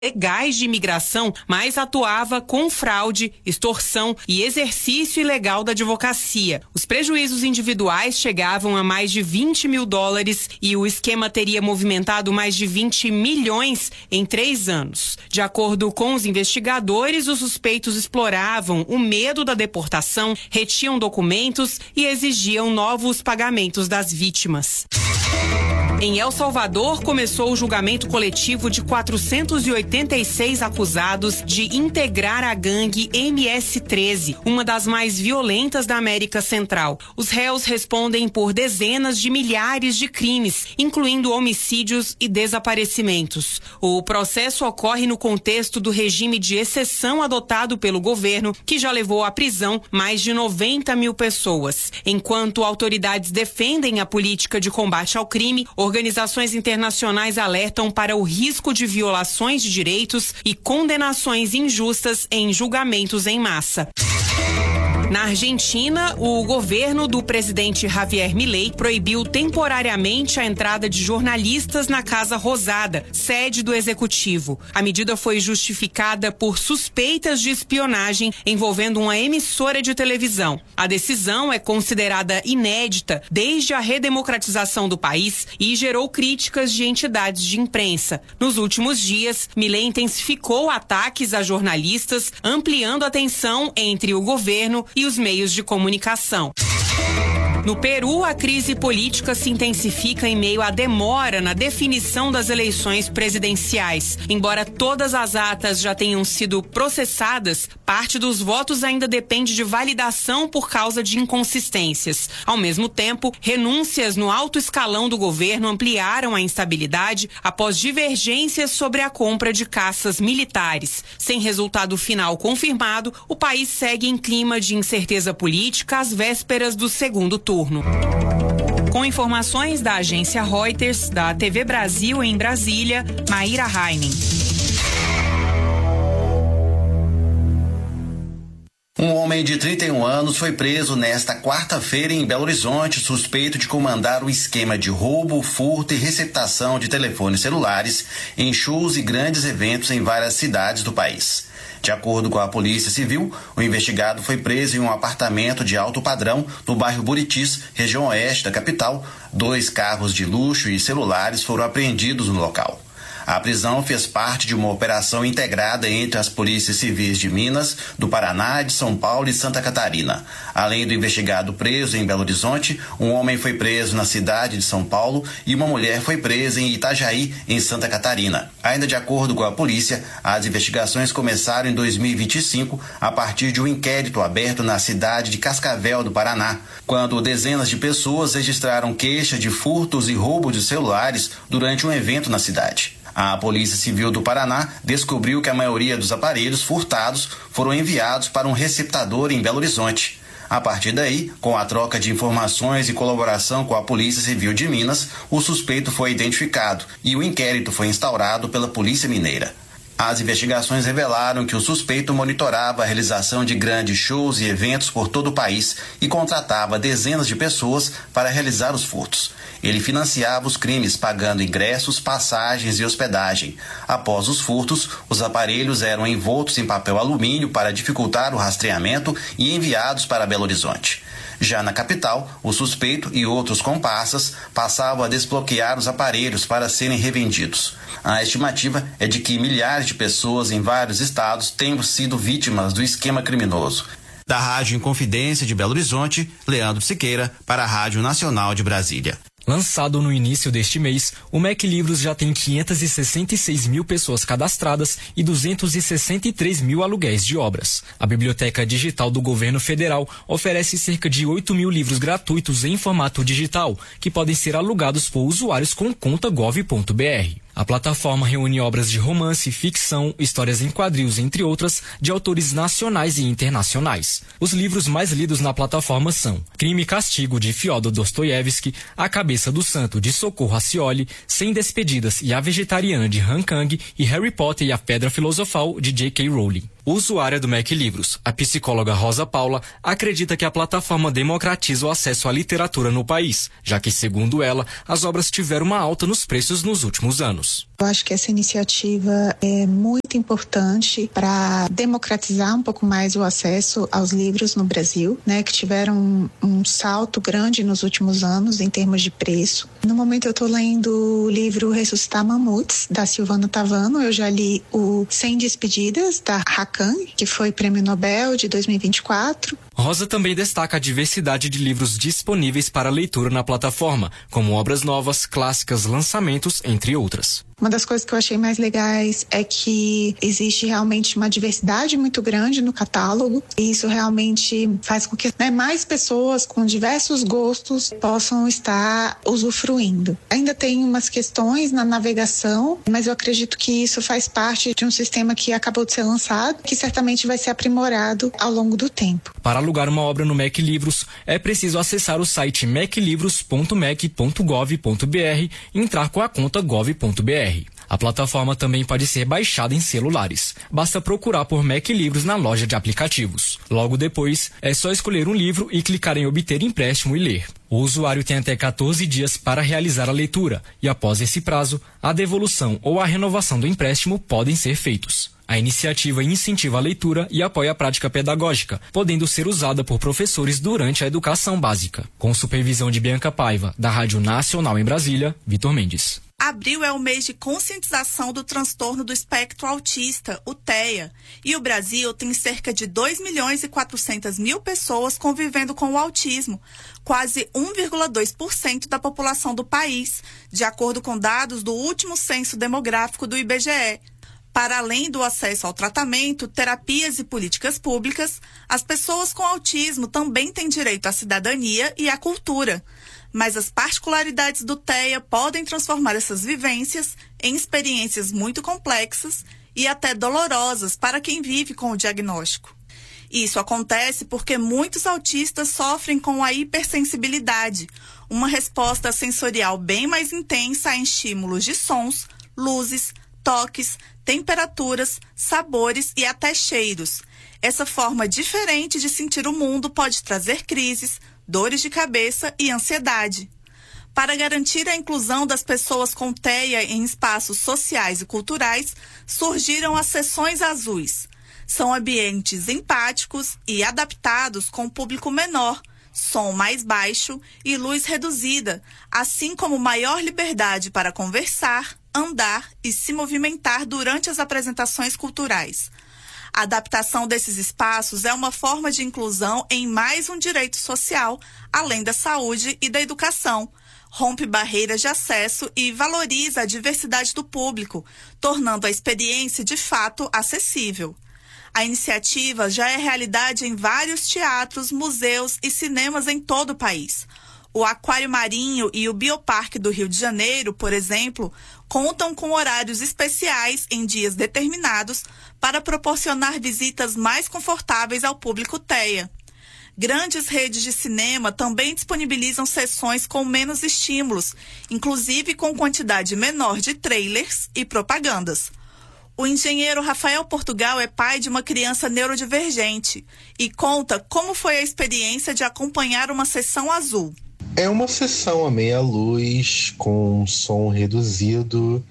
legais de imigração, mas atuava com fraude, extorsão e exercício ilegal da advocacia. Os prejuízos individuais chegavam a mais de $20 mil e o esquema teria movimentado mais de 20 milhões em 3 anos. De acordo com os investigadores, os suspeitos exploravam o medo da deportação, retiam documentos e exigiam novos pagamentos das vítimas. Em El Salvador, começou o julgamento coletivo de 486 acusados de integrar a gangue MS-13, uma das mais violentas da América Central. Os réus respondem por dezenas de milhares de crimes, incluindo homicídios e desaparecimentos. O processo ocorre no contexto do regime de exceção adotado pelo governo, que já levou à prisão mais de 90 mil pessoas. Enquanto autoridades defendem a política de combate ao crime, organizações internacionais alertam para o risco de violações de direitos e condenações injustas em julgamentos em massa. Na Argentina, o governo do presidente Javier Milei proibiu temporariamente a entrada de jornalistas na Casa Rosada, sede do executivo. A medida foi justificada por suspeitas de espionagem envolvendo uma emissora de televisão. A decisão é considerada inédita desde a redemocratização do país e gerou críticas de entidades de imprensa. Nos últimos dias, Milei intensificou ataques a jornalistas, ampliando a tensão entre o governo e os meios de comunicação. No Peru, a crise política se intensifica em meio à demora na definição das eleições presidenciais. Embora todas as atas já tenham sido processadas, parte dos votos ainda depende de validação por causa de inconsistências. Ao mesmo tempo, renúncias no alto escalão do governo ampliaram a instabilidade após divergências sobre a compra de caças militares. Sem resultado final confirmado, o país segue em clima de incerteza política às vésperas do segundo turno. Com informações da agência Reuters, da TV Brasil em Brasília, Maíra Heinen. Um homem de 31 anos foi preso nesta quarta-feira em Belo Horizonte, suspeito de comandar o esquema de roubo, furto e receptação de telefones celulares em shows e grandes eventos em várias cidades do país. De acordo com a Polícia Civil, o investigado foi preso em um apartamento de alto padrão no bairro Buritis, região oeste da capital. 2 carros de luxo e celulares foram apreendidos no local. A prisão fez parte de uma operação integrada entre as polícias civis de Minas, do Paraná, de São Paulo e Santa Catarina. Além do investigado preso em Belo Horizonte, um homem foi preso na cidade de São Paulo e uma mulher foi presa em Itajaí, em Santa Catarina. Ainda de acordo com a polícia, as investigações começaram em 2025 a partir de um inquérito aberto na cidade de Cascavel, do Paraná, quando dezenas de pessoas registraram queixa de furtos e roubo de celulares durante um evento na cidade. A Polícia Civil do Paraná descobriu que a maioria dos aparelhos furtados foram enviados para um receptador em Belo Horizonte. A partir daí, com a troca de informações e colaboração com a Polícia Civil de Minas, o suspeito foi identificado e o inquérito foi instaurado pela Polícia Mineira. As investigações revelaram que o suspeito monitorava a realização de grandes shows e eventos por todo o país e contratava dezenas de pessoas para realizar os furtos. Ele financiava os crimes pagando ingressos, passagens e hospedagem. Após os furtos, os aparelhos eram envoltos em papel alumínio para dificultar o rastreamento e enviados para Belo Horizonte. Já na capital, o suspeito e outros comparsas passavam a desbloquear os aparelhos para serem revendidos. A estimativa é de que milhares de pessoas em vários estados tenham sido vítimas do esquema criminoso. Da Rádio Inconfidência de Belo Horizonte, Leandro Siqueira, para a Rádio Nacional de Brasília. Lançado no início deste mês, o Mac Livros já tem 566 mil pessoas cadastradas e 263 mil aluguéis de obras. A Biblioteca Digital do Governo Federal oferece cerca de 8 mil livros gratuitos em formato digital, que podem ser alugados por usuários com conta gov.br. A plataforma reúne obras de romance, ficção, histórias em quadrinhos, entre outras, de autores nacionais e internacionais. Os livros mais lidos na plataforma são Crime e Castigo, de Fyodor Dostoiévski, A Cabeça do Santo, de Socorro Racioli, Sem Despedidas e A Vegetariana, de Han Kang, e Harry Potter e a Pedra Filosofal, de J.K. Rowling. Usuária do Mac Livros, a psicóloga Rosa Paula acredita que a plataforma democratiza o acesso à literatura no país, já que, segundo ela, as obras tiveram uma alta nos preços nos últimos anos. livros. Eu acho que essa iniciativa é muito importante para democratizar um pouco mais o acesso aos livros no Brasil, né, que tiveram um salto grande nos últimos anos em termos de preço. No momento eu estou lendo o livro Ressuscitar Mamutes, da Silvana Tavano. Eu já li o 100 Despedidas, da Hakan, que foi Prêmio Nobel de 2024. Rosa também destaca a diversidade de livros disponíveis para leitura na plataforma, como obras novas, clássicas, lançamentos, entre outras. Uma das coisas que eu achei mais legais é que existe realmente uma diversidade muito grande no catálogo, e isso realmente faz com que mais pessoas com diversos gostos possam estar usufruindo. Ainda tem umas questões na navegação, mas eu acredito que isso faz parte de um sistema que acabou de ser lançado, que certamente vai ser aprimorado ao longo do tempo. Para alugar uma obra no Mac Livros, é preciso acessar o site maclivros.mac.gov.br e entrar com a conta gov.br. A plataforma também pode ser baixada em celulares. Basta procurar por Mac Livros na loja de aplicativos. Logo depois, é só escolher um livro e clicar em obter empréstimo e ler. O usuário tem até 14 dias para realizar a leitura e, após esse prazo, a devolução ou a renovação do empréstimo podem ser feitos. A iniciativa incentiva a leitura e apoia a prática pedagógica, podendo ser usada por professores durante a educação básica. Com supervisão de Bianca Paiva, da Rádio Nacional em Brasília, Vitor Mendes. Abril é o mês de conscientização do transtorno do espectro autista, o TEA, e o Brasil tem cerca de 2.400.000 pessoas convivendo com o autismo, quase 1,2% da população do país, de acordo com dados do último censo demográfico do IBGE. Para além do acesso ao tratamento, terapias e políticas públicas, as pessoas com autismo também têm direito à cidadania e à cultura. Mas as particularidades do TEA podem transformar essas vivências em experiências muito complexas e até dolorosas para quem vive com o diagnóstico. Isso acontece porque muitos autistas sofrem com a hipersensibilidade, uma resposta sensorial bem mais intensa a estímulos de sons, luzes, toques, temperaturas, sabores e até cheiros. Essa forma diferente de sentir o mundo pode trazer crises, dores de cabeça e ansiedade. Para garantir a inclusão das pessoas com TEA em espaços sociais e culturais, surgiram as sessões azuis. São ambientes empáticos e adaptados com público menor, som mais baixo e luz reduzida, assim como maior liberdade para conversar, andar e se movimentar durante as apresentações culturais. A adaptação desses espaços é uma forma de inclusão em mais um direito social, além da saúde e da educação. Rompe barreiras de acesso e valoriza a diversidade do público, tornando a experiência de fato acessível. A iniciativa já é realidade em vários teatros, museus e cinemas em todo o país. O Aquário Marinho e o Bioparque do Rio de Janeiro, por exemplo, contam com horários especiais em dias determinados para proporcionar visitas mais confortáveis ao público TEA. Grandes redes de cinema também disponibilizam sessões com menos estímulos, inclusive com quantidade menor de trailers e propagandas. O engenheiro Rafael Portugal é pai de uma criança neurodivergente e conta como foi a experiência de acompanhar uma sessão azul. É uma sessão a meia luz, com som reduzido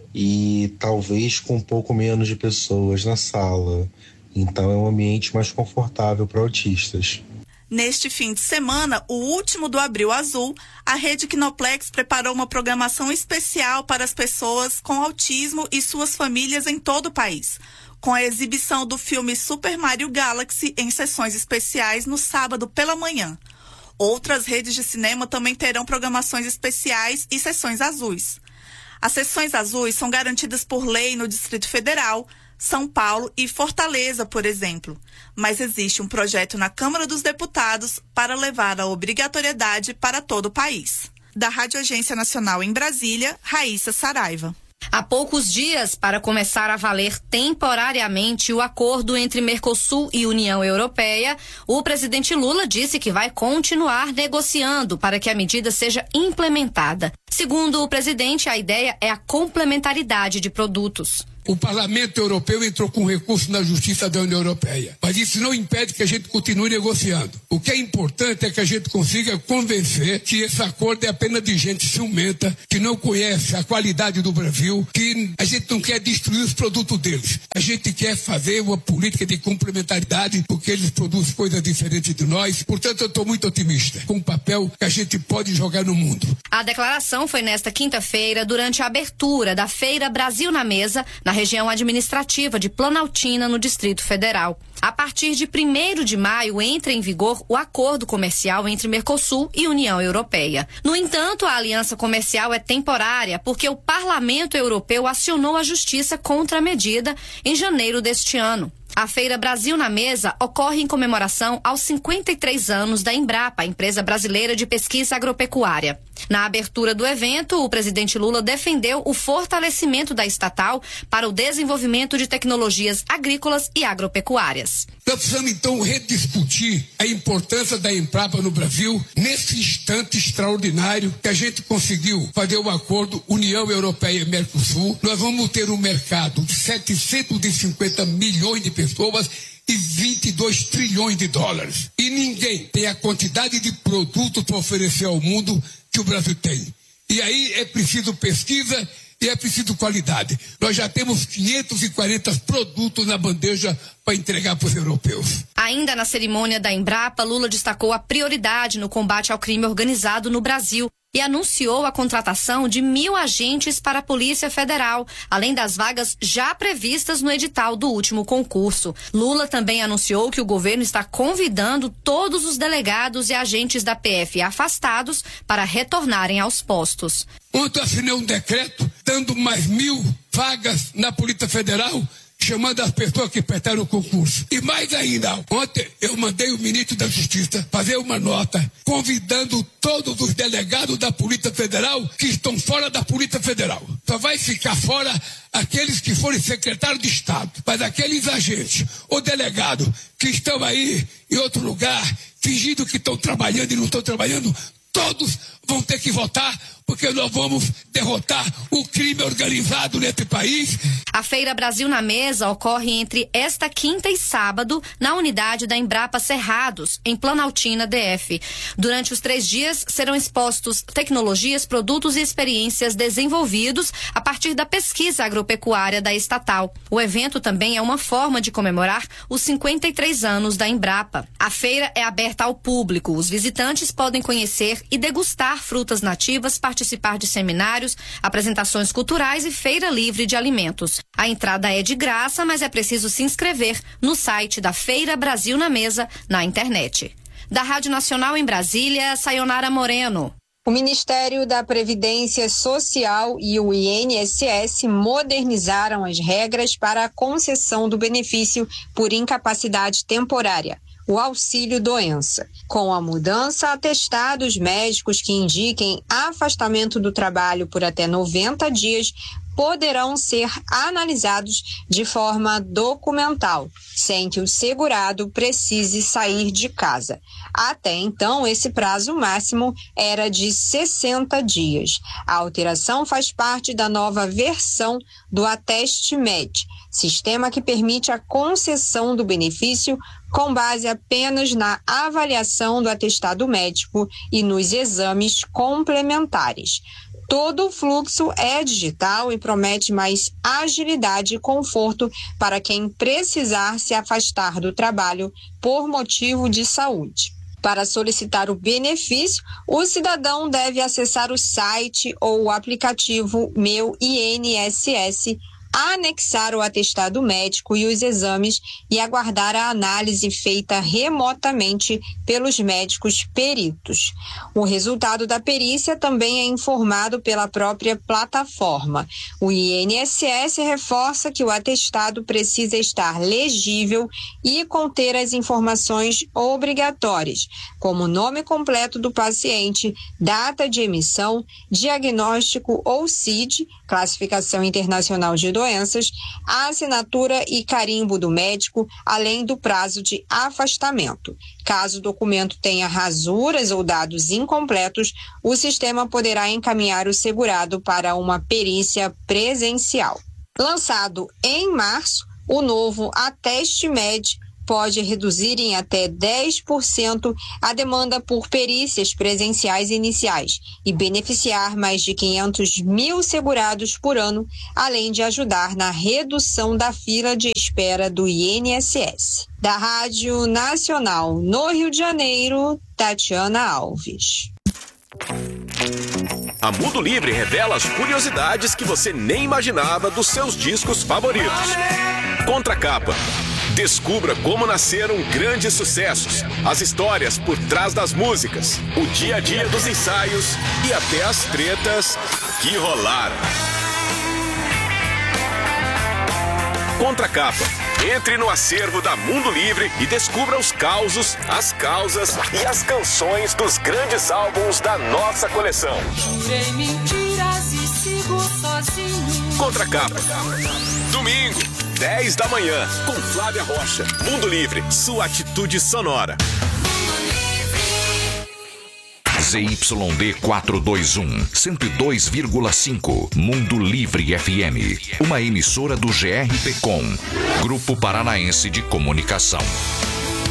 e talvez com um pouco menos de pessoas na sala. Então é um ambiente mais confortável para autistas. Neste fim de semana, o último do Abril Azul, a Rede Kinoplex preparou uma programação especial para as pessoas com autismo e suas famílias em todo o país, com a exibição do filme Super Mario Galaxy em sessões especiais no sábado pela manhã. Outras redes de cinema também terão programações especiais e sessões azuis. As sessões azuis são garantidas por lei no Distrito Federal, São Paulo e Fortaleza, por exemplo. Mas existe um projeto na Câmara dos Deputados para levar a obrigatoriedade para todo o país. Da Rádio Agência Nacional em Brasília, Raíssa Saraiva. Há poucos dias para começar a valer temporariamente o acordo entre Mercosul e União Europeia, o presidente Lula disse que vai continuar negociando para que a medida seja implementada. Segundo o presidente, a ideia é a complementaridade de produtos. O Parlamento Europeu entrou com recurso na Justiça da União Europeia. Mas isso não impede que a gente continue negociando. O que é importante é que a gente consiga convencer que esse acordo é apenas de gente ciumenta, que não conhece a qualidade do Brasil, que a gente não quer destruir os produtos deles. A gente quer fazer uma política de complementaridade, porque eles produzem coisas diferentes de nós. Portanto, eu estou muito otimista com o papel que a gente pode jogar no mundo. A declaração foi nesta quinta-feira, durante a abertura da Feira Brasil na Mesa, na região administrativa de Planaltina, no Distrito Federal. A partir de 1º de maio entra em vigor o acordo comercial entre Mercosul e União Europeia. No entanto, a aliança comercial é temporária porque o Parlamento Europeu acionou a justiça contra a medida em janeiro deste ano. A Feira Brasil na Mesa ocorre em comemoração aos 53 anos da Embrapa, a empresa brasileira de pesquisa agropecuária. Na abertura do evento, o presidente Lula defendeu o fortalecimento da estatal para o desenvolvimento de tecnologias agrícolas e agropecuárias. Nós precisamos, então, rediscutir a importância da Embrapa no Brasil nesse instante extraordinário que a gente conseguiu fazer o acordo União Europeia e Mercosul. Nós vamos ter um mercado de 750 milhões de pessoas e 22 trilhões de dólares. E ninguém tem a quantidade de produtos para oferecer ao mundo que o Brasil tem. E aí é preciso pesquisa e é preciso qualidade. Nós já temos 540 produtos na bandeja para entregar para os europeus. Ainda na cerimônia da Embrapa, Lula destacou a prioridade no combate ao crime organizado no Brasil e anunciou a contratação de 1.000 agentes para a Polícia Federal, além das vagas já previstas no edital do último concurso. Lula também anunciou que o governo está convidando todos os delegados e agentes da PF afastados para retornarem aos postos. Ontem eu assinei um decreto dando mais 1.000 vagas na Polícia Federal, chamando as pessoas que prestaram o concurso. E mais ainda, ontem eu mandei o ministro da Justiça fazer uma nota convidando todos os delegados da Polícia Federal que estão fora da Polícia Federal. Só vai ficar fora aqueles que forem secretários de Estado. Mas aqueles agentes ou delegados que estão aí em outro lugar, fingindo que estão trabalhando e não estão trabalhando, todos vão ter que votar, porque nós vamos derrotar o crime organizado nesse país. A Feira Brasil na Mesa ocorre entre esta quinta e sábado na unidade da Embrapa Cerrados, em Planaltina, DF. Durante os 3 dias serão expostos tecnologias, produtos e experiências desenvolvidos a partir da pesquisa agropecuária da estatal. O evento também é uma forma de comemorar os 53 anos da Embrapa. A feira é aberta ao público. Os visitantes podem conhecer e degustar frutas nativas, participar de seminários, apresentações culturais e feira livre de alimentos. A entrada é de graça, mas é preciso se inscrever no site da Feira Brasil na Mesa, na internet. Da Rádio Nacional em Brasília, Sayonara Moreno. O Ministério da Previdência Social e o INSS modernizaram as regras para a concessão do benefício por incapacidade temporária, o auxílio-doença. Com a mudança, atestados médicos que indiquem afastamento do trabalho por até 90 dias poderão ser analisados de forma documental, sem que o segurado precise sair de casa. Até então, esse prazo máximo era de 60 dias. A alteração faz parte da nova versão do Ateste-Med, sistema que permite a concessão do benefício com base apenas na avaliação do atestado médico e nos exames complementares. Todo o fluxo é digital e promete mais agilidade e conforto para quem precisar se afastar do trabalho por motivo de saúde. Para solicitar o benefício, o cidadão deve acessar o site ou o aplicativo Meu INSS, anexar o atestado médico e os exames e aguardar a análise feita remotamente pelos médicos peritos. O resultado da perícia também é informado pela própria plataforma. O INSS reforça que o atestado precisa estar legível e conter as informações obrigatórias, como o nome completo do paciente, data de emissão, diagnóstico ou CID, classificação internacional de doenças, a assinatura e carimbo do médico, além do prazo de afastamento. Caso o documento tenha rasuras ou dados incompletos, o sistema poderá encaminhar o segurado para uma perícia presencial. Lançado em março, o novo Ateste Med pode reduzir em até 10% a demanda por perícias presenciais iniciais e beneficiar mais de 500 mil segurados por ano, além de ajudar na redução da fila de espera do INSS. Da Rádio Nacional no Rio de Janeiro, Tatiana Alves. A Mundo Livre revela as curiosidades que você nem imaginava dos seus discos favoritos. Contracapa. Descubra como nasceram grandes sucessos, as histórias por trás das músicas, o dia a dia dos ensaios e até as tretas que rolaram. Contracapa. Entre no acervo da Mundo Livre e descubra os causos, as causas e as canções dos grandes álbuns da nossa coleção. Jurei mentiras e sigo sozinho. Contracapa. Domingo, 10 da manhã, com Flávia Rocha. Mundo Livre, sua atitude sonora. ZYD 421, 102,5. Mundo Livre FM. Uma emissora do GRPcom, Grupo Paranaense de Comunicação.